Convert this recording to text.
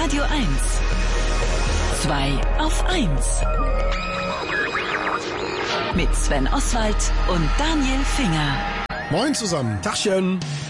Radio 1. 2 auf 1. Mit Sven Oswald und Daniel Finger. Moin zusammen, Tachchen.